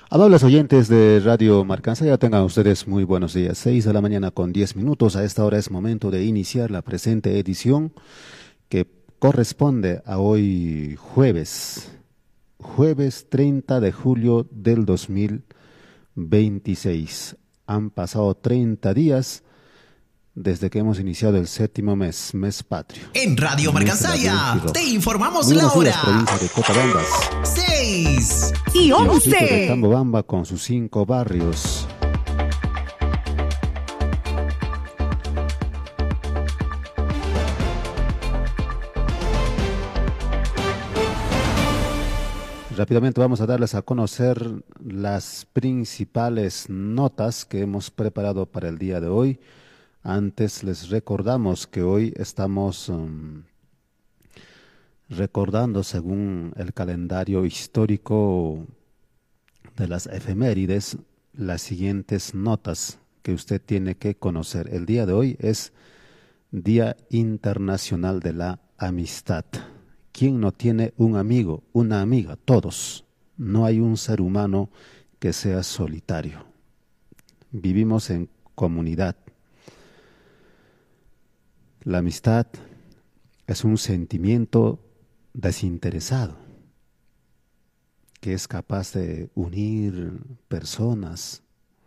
Amables oyentes de Radio Marcansaya, tengan ustedes muy buenos días. 6 de la mañana con 10 minutos. A esta hora es momento de iniciar la presente edición que corresponde a hoy jueves 30 de julio del 2026. Han pasado 30 días desde que hemos iniciado el séptimo mes patrio. En Radio Marcansaya te informamos muy la buenos días, hora. provincia de Cotabambas. 6 y Y el distrito de 11. Tambobamba con sus 5 barrios. Rápidamente vamos a darles a conocer las principales notas que hemos preparado para el día de hoy. Antes les recordamos que hoy estamos recordando, según el calendario histórico de las efemérides, las siguientes notas que usted tiene que conocer. El día de hoy es Día Internacional de la Amistad. ¿Quién no tiene un amigo, una amiga? Todos. No hay un ser humano que sea solitario. Vivimos en comunidad. La amistad es un sentimiento desinteresado que es capaz de unir personas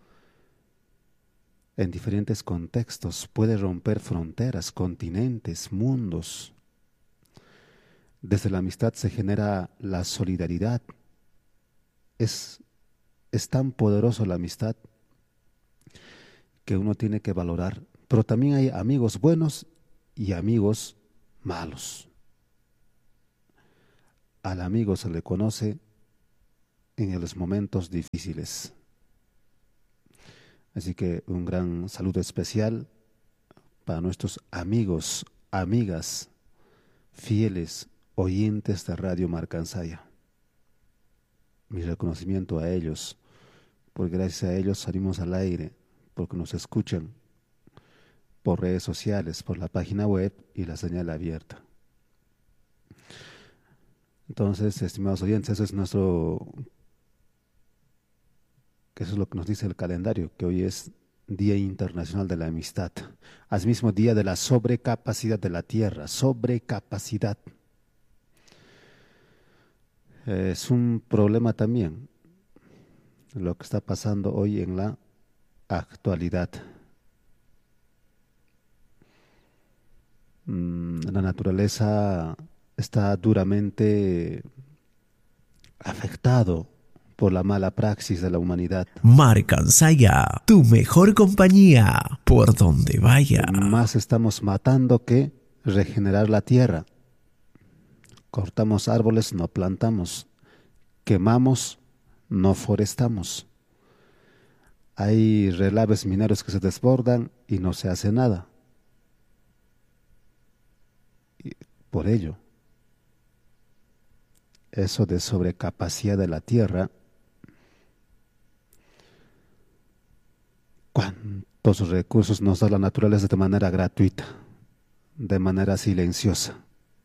en diferentes contextos, puede romper fronteras, continentes, mundos. Desde la amistad se genera la solidaridad. Es tan poderoso la amistad que uno tiene que valorar. Pero también hay amigos buenos y amigos malos. Al amigo se le conoce en los momentos difíciles. Así que un gran saludo especial para nuestros amigos, amigas, fieles oyentes de Radio Marcansaya. Mi reconocimiento a ellos, porque gracias a ellos salimos al aire, porque nos escuchan por redes sociales, por la página web y la señal abierta. Entonces, estimados oyentes, eso es lo que nos dice el calendario, que hoy es Día Internacional de la Amistad. Asimismo, Día de la Sobrecapacidad de la Tierra, sobrecapacidad. Es un problema también lo que está pasando hoy en la actualidad. La naturaleza está duramente afectado por la mala praxis de la humanidad. Marcansaya, tu mejor compañía por donde vaya. Más estamos matando que regenerar la tierra. Cortamos árboles, no plantamos. Quemamos, no forestamos. Hay relaves mineros que se desbordan y no se hace nada. Y por ello, eso de sobrecapacidad de la tierra, ¿cuántos recursos nos da la naturaleza de manera gratuita, de manera silenciosa?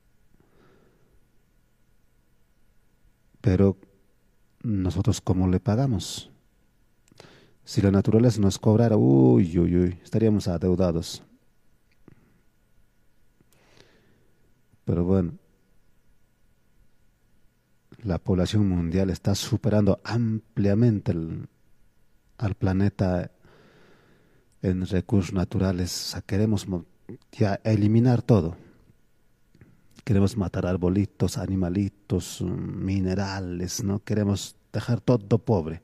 Pero nosotros, ¿cómo le pagamos? Si la naturaleza nos cobrara, estaríamos adeudados. Pero bueno, la población mundial está superando ampliamente al planeta en recursos naturales. O sea, queremos ya eliminar todo. Queremos matar arbolitos, animalitos, minerales, ¿no? Queremos dejar todo pobre.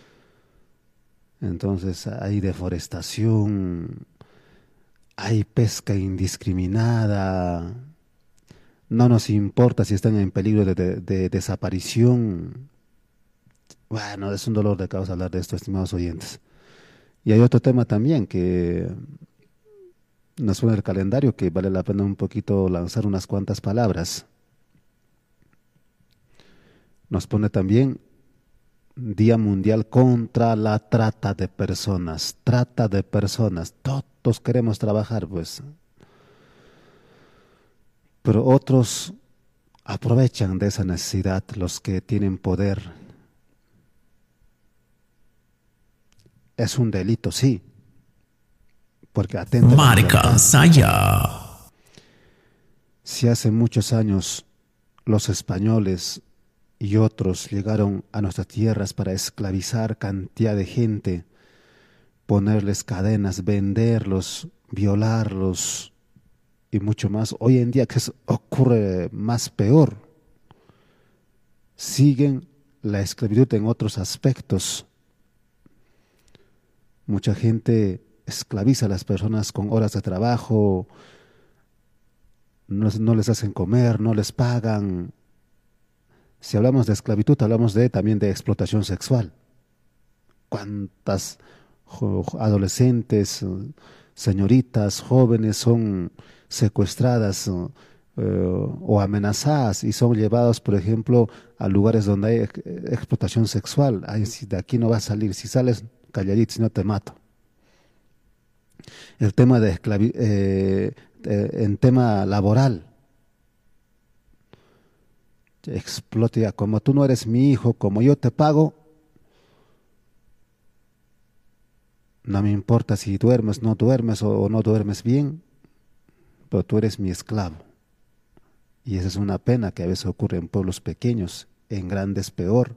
Entonces hay deforestación, hay pesca indiscriminada. No nos importa si están en peligro de desaparición. Bueno, es un dolor de cabeza hablar de esto, estimados oyentes. Y hay otro tema también que nos pone el calendario, que vale la pena un poquito lanzar unas cuantas palabras. Nos pone también Día Mundial contra la Trata de Personas. Trata de personas. Todos queremos trabajar, pues. Pero otros aprovechan de esa necesidad, los que tienen poder. es un delito, sí, porque atenta a la Marca libertad. Saya. Si hace muchos años los españoles y otros llegaron a nuestras tierras para esclavizar cantidad de gente, ponerles cadenas, venderlos, violarlos y mucho más, hoy en día, ocurre más peor? Siguen la esclavitud en otros aspectos. Mucha gente esclaviza a las personas con horas de trabajo, no les hacen comer, no les pagan. Si hablamos de esclavitud, hablamos también de explotación sexual. ¿Cuántas adolescentes, señoritas, jóvenes son secuestradas o amenazadas y son llevadas, por ejemplo, a lugares donde hay explotación sexual? Ay, si de aquí no vas a salir, si sales calladito, si no te mato. El tema de en tema laboral, explote, como tú no eres mi hijo, como yo te pago, no me importa si duermes, no duermes o no duermes bien, pero tú eres mi esclavo. Y esa es una pena que a veces ocurre en pueblos pequeños, en grandes peor.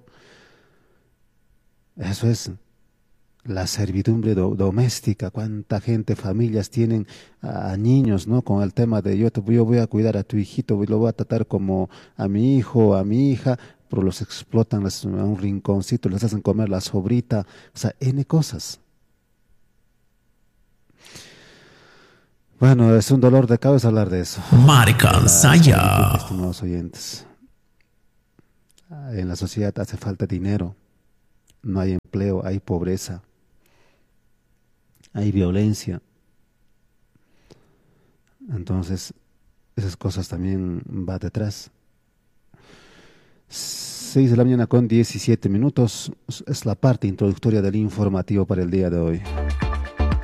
Eso es la servidumbre doméstica. Cuánta gente, familias tienen a niños, ¿no? Con el tema de yo voy a cuidar a tu hijito, lo voy a tratar como a mi hijo, a mi hija, pero los explotan a un rinconcito, les hacen comer la sobrita, o sea, N cosas. Bueno, es un dolor de cabeza hablar de eso. Marca Saya. Estimados oyentes, en la sociedad hace falta dinero, no hay empleo, hay pobreza, hay violencia. Entonces, esas cosas también va detrás. 6 de la mañana con 17 minutos es la parte introductoria del informativo para el día de hoy.